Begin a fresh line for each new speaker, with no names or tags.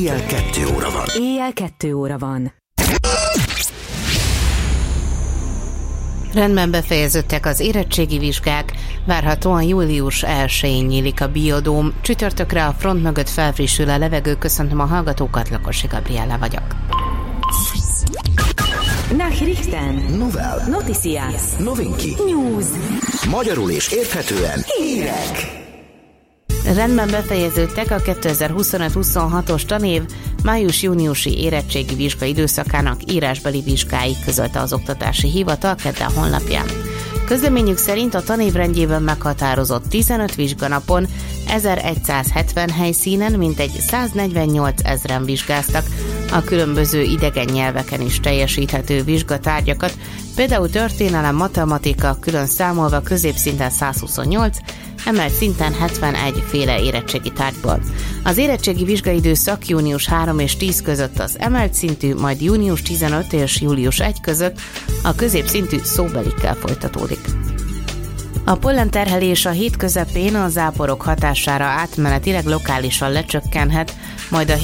Éjjel 2 óra van.
Éjjel 2 óra van.
Rendben befejeződtek az érettségi vizsgák, várhatóan július 1-én nyílik a Biodóm. Csütörtökre a front mögött felfrissül a levegő. Köszöntöm a hallgatókat, Lakosi Gabriella vagyok.
Nachrichten.
Novel.
Noticias.
Novinki.
News.
Magyarul és érthetően hírek.
Rendben befejeződtek a 2025-26-os tanév május-júniusi érettségi vizsga időszakának írásbeli vizsgái, közölte az Oktatási Hivatal kedden honlapján. Közleményük szerint a tanévrendjében meghatározott 15 vizsganapon 1170 helyszínen mintegy 148 000 vizsgáztak a különböző idegen nyelveken is teljesíthető vizsgatárgyakat, például történelem, matematika, külön számolva középszinten 128, emelt szinten 71 féle érettségi tárgyból. Az érettségi vizsgaidőszak június 3 és 10 között az emelt szintű, majd június 15 és július 1 között a középszintű szóbelikkel folytatódik. A pollenterhelés a hét közepén a záporok hatására átmenetileg lokálisan lecsökkenhet, majd a